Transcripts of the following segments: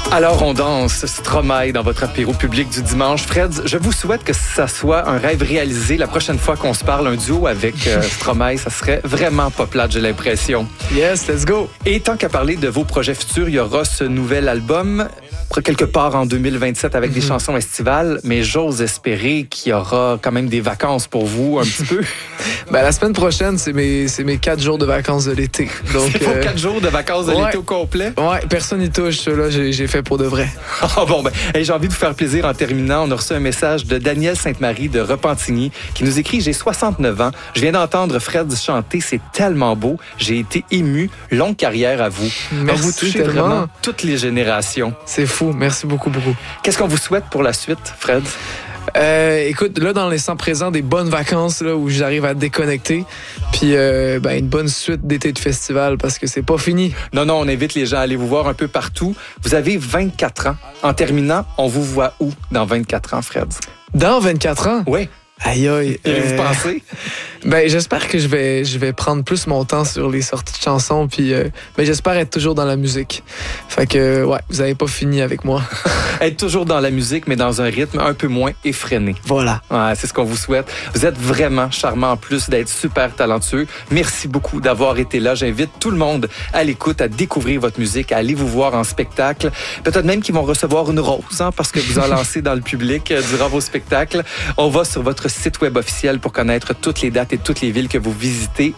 Alors on danse Stromae dans votre apéro public du dimanche. Fred, je vous souhaite que ça soit un rêve réalisé. La prochaine fois qu'on se parle, un duo avec Stromae, ça serait vraiment pas plate, j'ai l'impression. Yes, let's go! Et tant qu'à parler de vos projets futurs, il y aura ce nouvel album quelque part en 2027 avec des chansons estivales, mais j'ose espérer qu'il y aura quand même des vacances pour vous un petit peu. Ben, la semaine prochaine, c'est mes 4 jours de vacances de l'été. Donc, c'est vos 4 jours de vacances de l'été au complet? Ouais, personne n'y touche. Là, j'ai fait pour de vrai. Oh, bon, ben, hey, j'ai envie de vous faire plaisir en terminant. On a reçu un message de Daniel Sainte-Marie de Repentigny qui nous écrit « J'ai 69 ans. Je viens d'entendre Fred chanter. C'est tellement beau. J'ai été ému. Longue carrière à vous. » Merci, vous touchez tellement. Vraiment toutes les générations. C'est fou. Merci beaucoup, beaucoup. Qu'est-ce qu'on vous souhaite pour la suite, Fred? Écoute, là, dans l'instant présent, des bonnes vacances là, où j'arrive à déconnecter. Puis une bonne suite d'été de festival parce que c'est pas fini. Non, on invite les gens à aller vous voir un peu partout. Vous avez 24 ans. En terminant, on vous voit où dans 24 ans, Fred? Dans 24 ans? Oui. Aïe, aïe. Vous pensez? Ben, j'espère que je vais prendre plus mon temps sur les sorties de chansons, puis j'espère être toujours dans la musique. Fait que, ouais, vous avez pas fini avec moi. Être toujours dans la musique, mais dans un rythme un peu moins effréné. Voilà. Ouais, c'est ce qu'on vous souhaite. Vous êtes vraiment charmant en plus d'être super talentueux. Merci beaucoup d'avoir été là. J'invite tout le monde à l'écoute, à découvrir votre musique, à aller vous voir en spectacle. Peut-être même qu'ils vont recevoir une rose, parce que vous en lancez dans le public durant vos spectacles. On va sur votre site web officiel pour connaître toutes les dates et toutes les villes que vous visitez,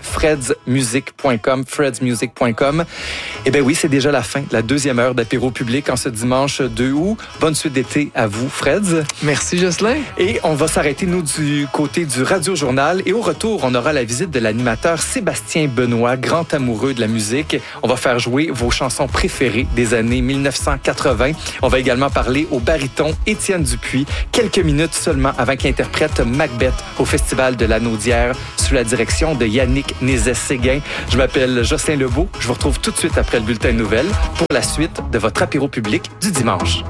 fredsmusic.com. Eh bien oui, c'est déjà la fin de la deuxième heure d'apéro public en ce dimanche 2 août. Bonne suite d'été à vous, Fred. Merci, Jocelyn. Et on va s'arrêter, nous, du côté du Radio Journal. Et au retour, on aura la visite de l'animateur Sébastien Benoît, grand amoureux de la musique. On va faire jouer vos chansons préférées des années 1980. On va également parler au baryton Étienne Dupuis, quelques minutes seulement avant qu'il interprète Macbeth au Festival de l'Anneau d'Hier sous la direction de Yannick Nézet-Séguin. Je m'appelle Jocelyn Lebeau. Je vous retrouve tout de suite après le bulletin de nouvelles pour la suite de votre apéro public du dimanche.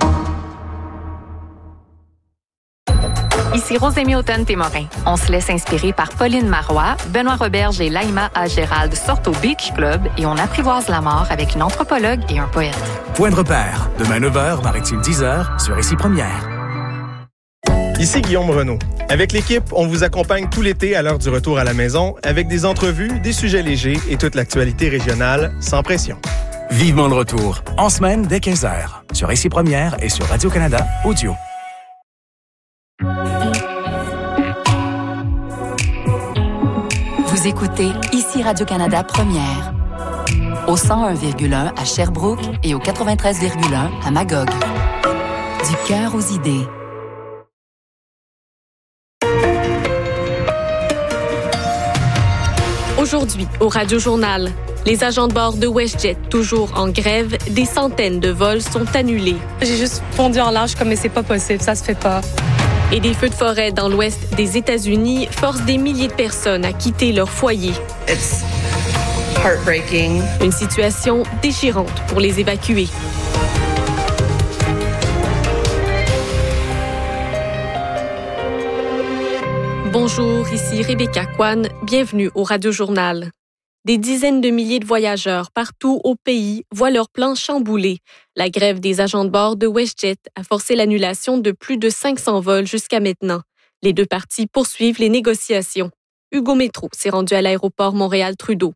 Ici Rosémie Automne-Témorin. On se laisse inspirer par Pauline Marois, Benoît Roberge et Laïma A. Gérald sortent au Beach Club et on apprivoise la mort avec une anthropologue et un poète. Point de repère. Demain 9h, Maritime 10h, sur Ici Première. Ici Guillaume Renaud. Avec l'équipe, on vous accompagne tout l'été à l'heure du retour à la maison avec des entrevues, des sujets légers et toute l'actualité régionale sans pression. Vivement le retour, en semaine dès 15h, sur Ici Première et sur Radio-Canada Audio. Vous écoutez Ici Radio-Canada Première, au 101,1 à Sherbrooke et au 93,1 à Magog. Du cœur aux idées. Aujourd'hui, au Radio Journal, les agents de bord de WestJet, toujours en grève, des centaines de vols sont annulés. J'ai juste fondu en large comme mais c'est pas possible, ça se fait pas. Et des feux de forêt dans l'ouest des États-Unis forcent des milliers de personnes à quitter leur foyer. It's heartbreaking. Une situation déchirante pour les évacuer. Bonjour, ici Rebecca Kwan, bienvenue au Radio Journal. Des dizaines de milliers de voyageurs partout au pays voient leurs plans chamboulés. La grève des agents de bord de WestJet a forcé l'annulation de plus de 500 vols jusqu'à maintenant. Les deux parties poursuivent les négociations. Hugo Métro s'est rendu à l'aéroport Montréal-Trudeau.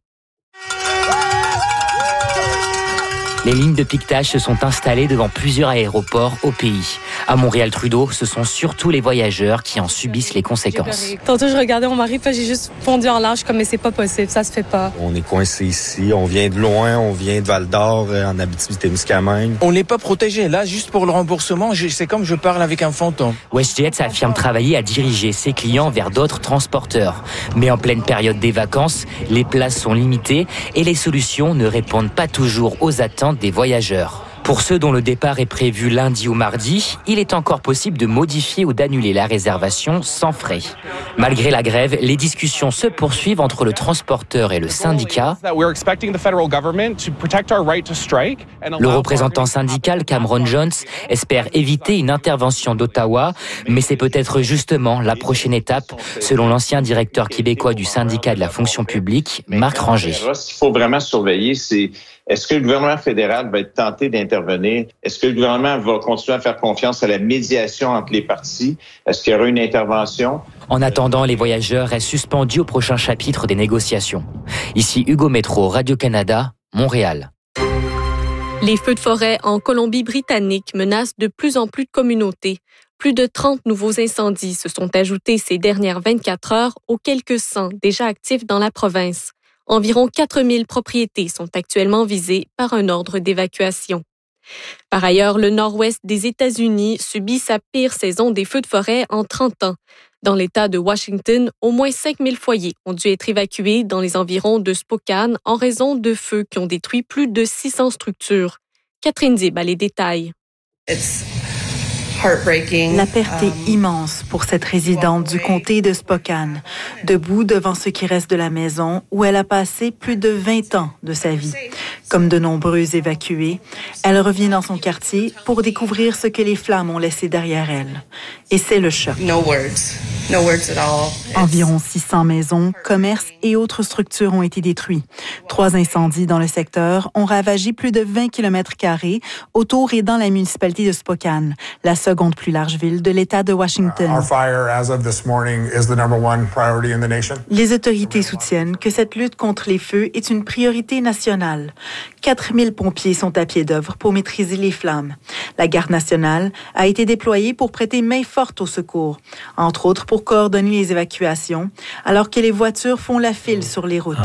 Les lignes de piquetage se sont installées devant plusieurs aéroports au pays. À Montréal-Trudeau, ce sont surtout les voyageurs qui en subissent les conséquences. Tantôt, je regardais mon mari, puis j'ai juste fondu en large comme mais c'est pas possible, ça se fait pas. On est coincé ici, on vient de loin, on vient de Val-d'Or, en Abitibi-Témiscamingue. On n'est pas protégé. Là, juste pour le remboursement, c'est comme je parle avec un fantôme. WestJet affirme travailler à diriger ses clients vers d'autres transporteurs. Mais en pleine période des vacances, les places sont limitées et les solutions ne répondent pas toujours aux attentes des voyageurs. Pour ceux dont le départ est prévu lundi ou mardi, il est encore possible de modifier ou d'annuler la réservation sans frais. Malgré la grève, les discussions se poursuivent entre le transporteur et le syndicat. Le représentant syndical Cameron Jones espère éviter une intervention d'Ottawa, mais c'est peut-être justement la prochaine étape, selon l'ancien directeur québécois du syndicat de la fonction publique, Marc Ranger. Ce qu'il faut vraiment surveiller, c'est Est-ce que le gouvernement fédéral va être tenté d'intervenir? Est-ce que le gouvernement va continuer à faire confiance à la médiation entre les parties? Est-ce qu'il y aura une intervention? En attendant, les voyageurs restent suspendus au prochain chapitre des négociations. Ici Hugo Métro, Radio-Canada, Montréal. Les feux de forêt en Colombie-Britannique menacent de plus en plus de communautés. Plus de 30 nouveaux incendies se sont ajoutés ces dernières 24 heures aux quelques 100 déjà actifs dans la province. Environ 4000 propriétés sont actuellement visées par un ordre d'évacuation. Par ailleurs, le nord-ouest des États-Unis subit sa pire saison des feux de forêt en 30 ans. Dans l'État de Washington, au moins 5000 foyers ont dû être évacués dans les environs de Spokane en raison de feux qui ont détruit plus de 600 structures. Catherine Dib a les détails. La perte est immense pour cette résidente du comté de Spokane, debout devant ce qui reste de la maison où elle a passé plus de 20 ans de sa vie. Comme de nombreux évacués, elle revient dans son quartier pour découvrir ce que les flammes ont laissé derrière elle. Et c'est le choc. Environ 600 maisons, commerces et autres structures ont été détruits. 3 incendies dans le secteur ont ravagé plus de 20 km² autour et dans la municipalité de Spokane, la seconde plus large ville de l'État de Washington. Les autorités soutiennent que cette lutte contre les feux est une priorité nationale. 4000 pompiers sont à pied d'œuvre pour maîtriser les flammes. La garde nationale a été déployée pour prêter main forte au secours, entre autres pour coordonner les évacuations, alors que les voitures font la file sur les routes.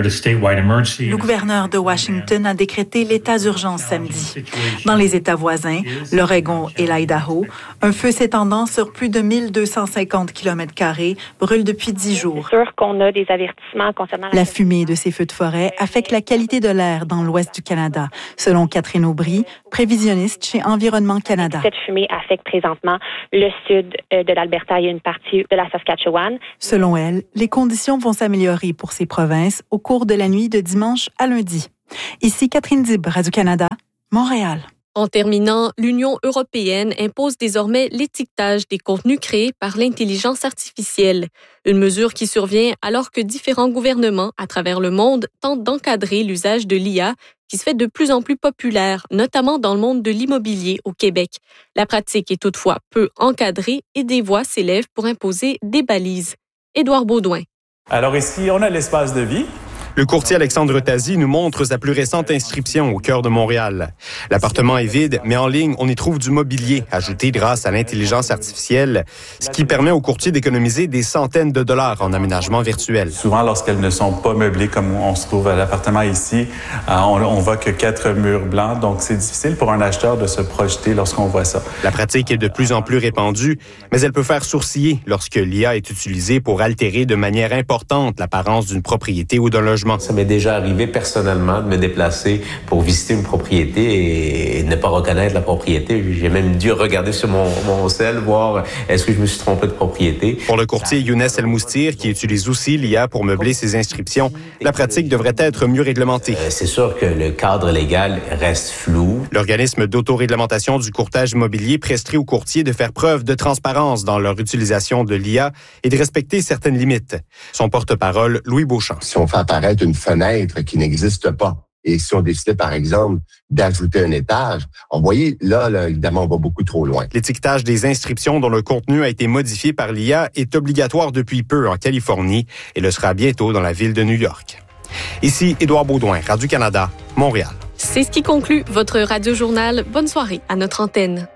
Le gouverneur de Washington a décrété l'état d'urgence samedi. Dans les États voisins, l'Oregon et l'Idaho, un feu s'étendant sur plus de 1250 km² brûle depuis 10 jours. C'est sûr qu'on a des avertissements concernant la fumée de ces feux de forêt affecte la qualité de l'air dans l'ouest du Canada, selon Catherine Aubry, prévisionniste chez Environnement Canada. Cette fumée affecte présentement le sud de l'Alberta et une partie de la Saskatchewan. Selon elle, les conditions vont s'améliorer pour ces provinces au cours de la nuit de dimanche à lundi. Ici Catherine Dib, Radio-Canada, Montréal. En terminant, l'Union européenne impose désormais l'étiquetage des contenus créés par l'intelligence artificielle. Une mesure qui survient alors que différents gouvernements à travers le monde tentent d'encadrer l'usage de l'IA qui se fait de plus en plus populaire, notamment dans le monde de l'immobilier au Québec. La pratique est toutefois peu encadrée et des voix s'élèvent pour imposer des balises. Édouard Baudouin. Alors ici, on a l'espace de vie. Le courtier Alexandre Tazi nous montre sa plus récente inscription au cœur de Montréal. L'appartement est vide, mais en ligne, on y trouve du mobilier ajouté grâce à l'intelligence artificielle, ce qui permet aux courtiers d'économiser des centaines de dollars en aménagement virtuel. Souvent, lorsqu'elles ne sont pas meublées comme on se trouve à l'appartement ici, on voit que 4 murs blancs, donc c'est difficile pour un acheteur de se projeter lorsqu'on voit ça. La pratique est de plus en plus répandue, mais elle peut faire sourciller lorsque l'IA est utilisée pour altérer de manière importante l'apparence d'une propriété ou d'un logement. Ça m'est déjà arrivé personnellement de me déplacer pour visiter une propriété et ne pas reconnaître la propriété. J'ai même dû regarder sur mon cell, voir est-ce que je me suis trompé de propriété. Pour le courtier Younes El Moustir, qui utilise aussi l'IA pour meubler ses inscriptions, la pratique devrait être mieux réglementée. C'est sûr que le cadre légal reste flou. L'organisme d'autoréglementation du courtage immobilier prescrit aux courtiers de faire preuve de transparence dans leur utilisation de l'IA et de respecter certaines limites. Son porte-parole, Louis Beauchamp. Si on fait apparaître une fenêtre qui n'existe pas, et si on décidait, par exemple, d'ajouter un étage, vous voyez, là, évidemment, on va beaucoup trop loin. L'étiquetage des inscriptions dont le contenu a été modifié par l'IA est obligatoire depuis peu en Californie et le sera bientôt dans la ville de New York. Ici, Édouard Baudouin, Radio-Canada, Montréal. C'est ce qui conclut votre Radio-journal. Bonne soirée à notre antenne.